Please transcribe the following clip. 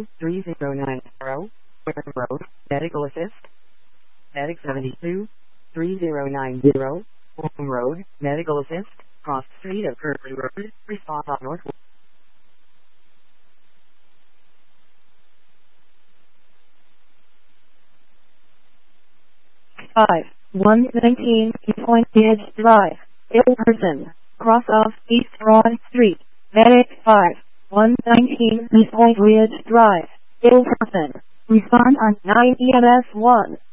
3090, Wareham Road, Medical Assist. Medic 723090, Wareham Road, Medical Assist, Cross Street of Kirkley Road, response on North. 119 Point Edge Drive, Ilperson, cross off East Broad Street, Medic 119 Point Ridge Drive, Ilperson, respond on 9 EMS 1.